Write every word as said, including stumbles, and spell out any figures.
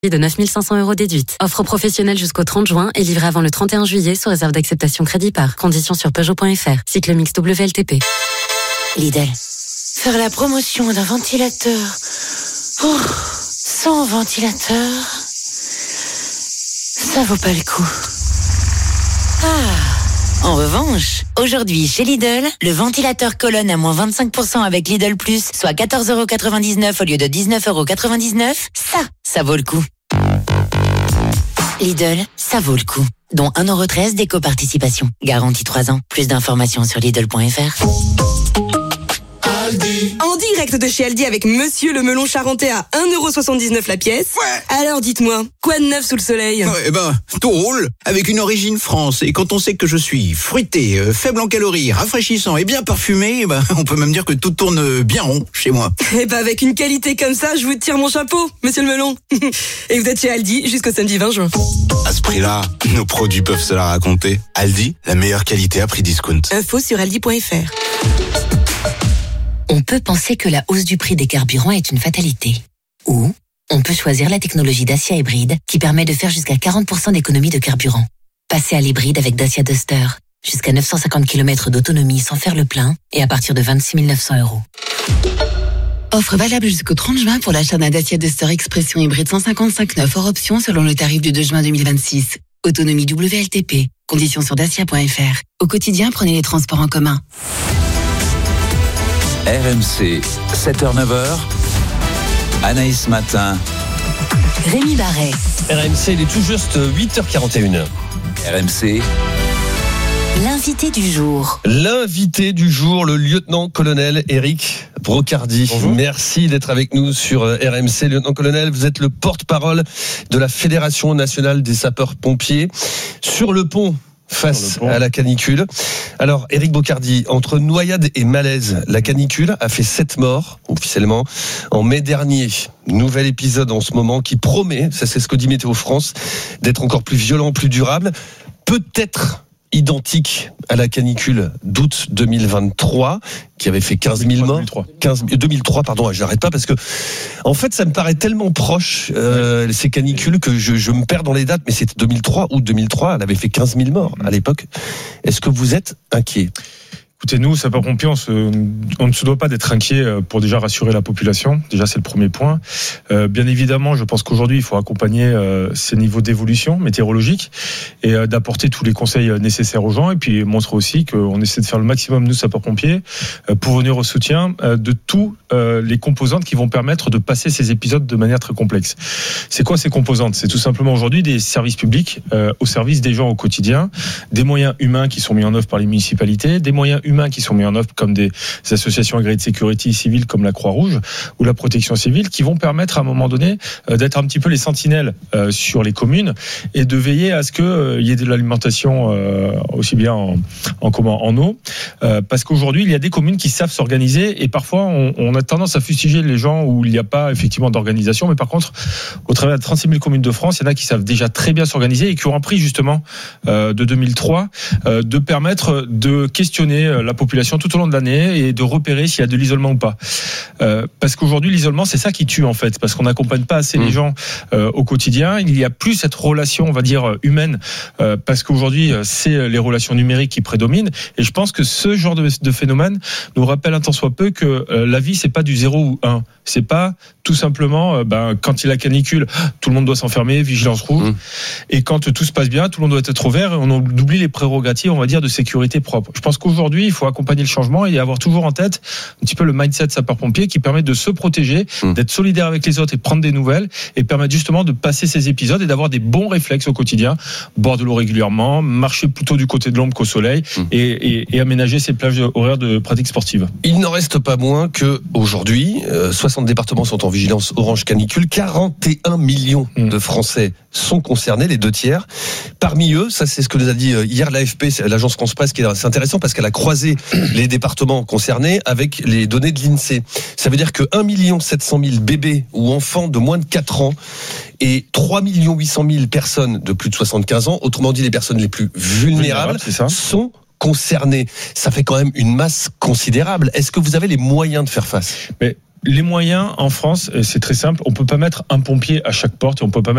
de neuf mille cinq cents euros déduite. Offre professionnelle jusqu'au trente juin et livrée avant le trente et un juillet sous réserve d'acceptation crédit par. Conditions sur Peugeot point F R. Cycle mix W L T P. Lidl. Faire la promotion d'un ventilateur oh, sans ventilateur, ça vaut pas le coup. Ah. En revanche, aujourd'hui chez Lidl, le ventilateur colonne à moins vingt-cinq pour cent avec Lidl Plus, soit quatorze euros quatre-vingt-dix-neuf au lieu de dix-neuf euros quatre-vingt-dix-neuf. Ça, ça vaut le coup. Lidl, ça vaut le coup. Dont un euro treize d'éco-participation. Garantie trois ans. Plus d'informations sur Lidl point F R. Aldi. En direct de chez Aldi avec Monsieur le melon charentais à un euro soixante-dix-neuf la pièce. Ouais. Alors dites-moi, quoi de neuf sous le soleil? Ouais, eh ben, tout roule avec une origine France. Et quand on sait que je suis fruité, euh, faible en calories, rafraîchissant et bien parfumé, eh ben, on peut même dire que tout tourne bien rond chez moi. Eh ben, avec une qualité comme ça, je vous tire mon chapeau, Monsieur le melon. Et vous êtes chez Aldi jusqu'au samedi vingt juin. À ce prix-là, nos produits peuvent se la raconter. Aldi, la meilleure qualité à prix discount. Info sur aldi point F R. On peut penser que la hausse du prix des carburants est une fatalité. Ou on peut choisir la technologie Dacia Hybride qui permet de faire jusqu'à quarante pour cent d'économie de carburant. Passez à l'hybride avec Dacia Duster. Jusqu'à neuf cent cinquante kilomètres d'autonomie sans faire le plein et à partir de vingt-six mille neuf cents euros. Offre valable jusqu'au trente juin pour l'achat d'un Dacia Duster Expression hybride cent cinquante-cinq neuf hors option selon le tarif du deux juin deux mille vingt-six. Autonomie W L T P. Conditions sur dacia point F R. Au quotidien, prenez les transports en commun. R M C, sept heures neuf heures, Anaïs Matin, Rémi Barret. R M C, il est tout juste huit heures quarante et une. R M C, L'invité du jour. L'invité du jour, le lieutenant-colonel Éric Brocardi. Bonjour. Merci d'être avec nous sur R M C. Lieutenant-colonel, vous êtes le porte-parole de la Fédération nationale des sapeurs-pompiers. Sur le pont, face à la canicule. Alors, Éric Brocardi, entre noyade et malaise, la canicule a fait sept morts, officiellement, en mai dernier. Nouvel épisode en ce moment qui promet, ça c'est ce que dit Météo France, d'être encore plus violent, plus durable. Peut-être identique à la canicule d'août deux mille vingt-trois, qui avait fait quinze mille morts. quinze, deux mille trois, pardon, je n'arrête pas parce que, en fait, ça me paraît tellement proche, euh, ces canicules, que je, je me perds dans les dates, mais c'était deux mille trois, août deux mille trois, elle avait fait quinze mille morts à l'époque. Est-ce que vous êtes inquiet ? Écoutez, nous, sapeurs-pompiers, on, se, on ne se doit pas d'être inquiet pour déjà rassurer la population. Déjà, c'est le premier point. Euh, bien évidemment, je pense qu'aujourd'hui, il faut accompagner euh, ces niveaux d'évolution météorologique et euh, d'apporter tous les conseils nécessaires aux gens. Et puis, montrer aussi qu'on essaie de faire le maximum, nous, sapeurs-pompiers, euh, pour venir au soutien euh, de tous euh, les composantes qui vont permettre de passer ces épisodes de manière très complexe. C'est quoi ces composantes ? C'est tout simplement aujourd'hui des services publics euh, au service des gens au quotidien, des moyens humains qui sont mis en œuvre par les municipalités, des moyens humains humains qui sont mis en œuvre comme des associations agréées de sécurité civile comme la Croix-Rouge ou la Protection civile qui vont permettre à un moment donné euh, d'être un petit peu les sentinelles euh, sur les communes et de veiller à ce qu'il euh, y ait de l'alimentation euh, aussi bien en, en, comment, en eau euh, parce qu'aujourd'hui il y a des communes qui savent s'organiser et parfois on, on a tendance à fustiger les gens où il n'y a pas effectivement d'organisation, mais par contre au travers de trente-six mille communes de France, il y en a qui savent déjà très bien s'organiser et qui ont appris justement euh, de deux mille trois euh, de permettre de questionner la population tout au long de l'année et de repérer s'il y a de l'isolement ou pas. Euh, parce qu'aujourd'hui, l'isolement, c'est ça qui tue en fait, parce qu'on n'accompagne pas assez mmh. les gens euh, au quotidien. Il n'y a plus cette relation, on va dire, humaine, euh, parce qu'aujourd'hui, c'est les relations numériques qui prédominent. Et je pense que ce genre de, de phénomène nous rappelle un tant soit peu que euh, la vie, c'est pas du zéro ou un. C'est pas tout simplement, euh, ben, quand il y a la canicule, tout le monde doit s'enfermer, vigilance rouge. Mmh. Et quand tout se passe bien, tout le monde doit être au vert et on oublie les prérogatives, on va dire, de sécurité propre. Je pense qu'aujourd'hui, il faut accompagner le changement et avoir toujours en tête un petit peu le mindset sapeur-pompier qui permet de se protéger, mmh. d'être solidaire avec les autres et prendre des nouvelles et permettre justement de passer ces épisodes et d'avoir des bons réflexes au quotidien, boire de l'eau régulièrement, marcher plutôt du côté de l'ombre qu'au soleil mmh. et, et, et aménager ces plages horaires de pratique sportive. Il n'en reste pas moins que aujourd'hui, euh, soixante départements sont en vigilance orange canicule, quarante et un millions mmh. de Français sont concernés, les deux tiers. Parmi eux, ça c'est ce que nous a dit hier l'A F P, c'est l'agence France Presse, qui est c'est intéressant parce qu'elle a croisé les départements concernés avec les données de l'INSEE. Ça veut dire que un million sept cent mille bébés ou enfants de moins de quatre ans et trois millions huit cent mille personnes de plus de soixante-quinze ans, autrement dit les personnes les plus vulnérables, vulnérables sont concernés. Ça fait quand même une masse considérable. Est-ce que vous avez les moyens de faire face ? Mais Les moyens en France, c'est très simple. On peut pas mettre un pompier à chaque porte et on peut pas mettre